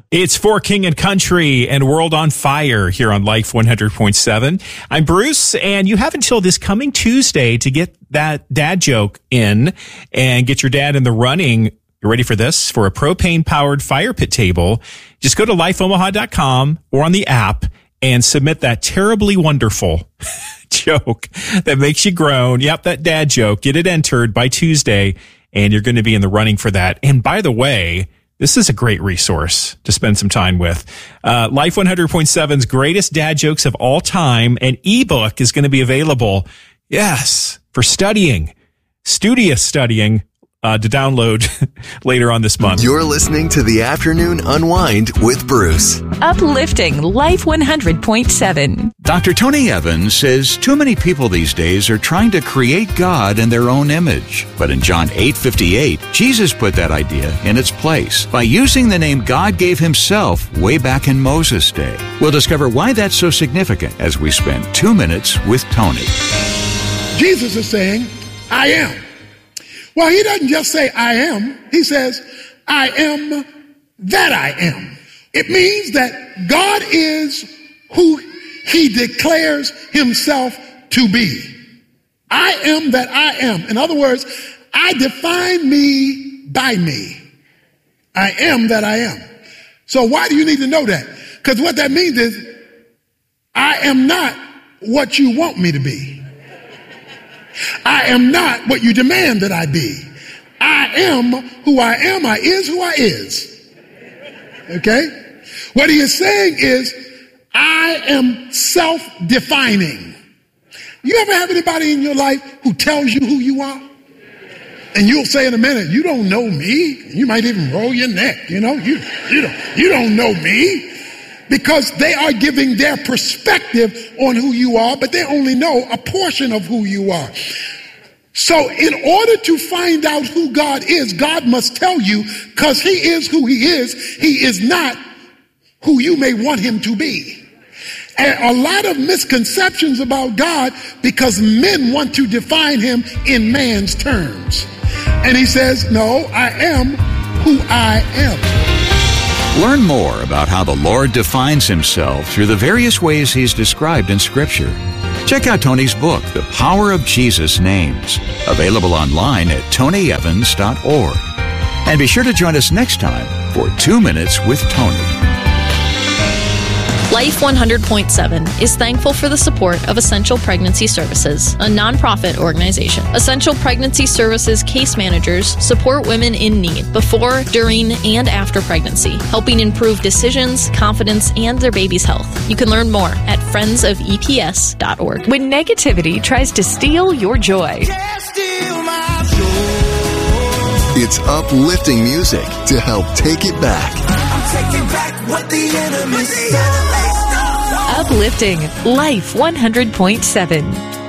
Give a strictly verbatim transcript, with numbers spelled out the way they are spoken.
It's For King and Country and World on Fire here on Life one hundred point seven. I'm Bruce, and you have until this coming Tuesday to get that dad joke in and get your dad in the running. You're ready for this? For a propane-powered fire pit table, just go to life omaha dot com or on the app and submit that terribly wonderful joke that makes you groan. Yep, that dad joke. Get it entered by Tuesday, and you're going to be in the running for that. And by the way, this is a great resource to spend some time with. Uh, Life one hundred point seven's Greatest Dad Jokes of All Time, an ebook is going to be available. Yes, for studying, studious studying, uh, to download later on this month. You're listening to The Afternoon Unwind with Bruce. Uplifting Life one hundred point seven. Doctor Tony Evans says too many people these days are trying to create God in their own image. But in John eight fifty-eight, Jesus put that idea in its place by using the name God gave himself way back in Moses' day. We'll discover why that's so significant as we spend two minutes with Tony. Jesus is saying, I am. Well, he doesn't just say I am. He says, I am that I am. It means that God is who he declares himself to be. I am that I am. In other words, I define me by me. I am that I am. So why do you need to know that? Because what that means is I am not what you want me to be. I am not what you demand that I be. I am who I am. I is who I is. Okay? What he is saying is, I am self-defining. You ever have anybody in your life who tells you who you are? And you'll say in a minute, you don't know me. You might even roll your neck. You know, you, you don't, you don't know me. Because they are giving their perspective on who you are, but they only know a portion of who you are. So in order to find out who God is, God must tell you, because he is who he is, he is not who you may want him to be. And a lot of misconceptions about God because men want to define him in man's terms. And he says, no, I am who I am. Learn more about how the Lord defines himself through the various ways he's described in Scripture. Check out Tony's book, The Power of Jesus' Names, available online at tony evans dot org. And be sure to join us next time for Two Minutes with Tony. Life one hundred point seven is thankful for the support of Essential Pregnancy Services, a nonprofit organization. Essential Pregnancy Services case managers support women in need before, during, and after pregnancy, helping improve decisions, confidence, and their baby's health. You can learn more at friends of e p s dot org. When negativity tries to steal your joy, It's uplifting music to help take it back. I'm taking back what the enemy stole. Uplifting Life one hundred point seven.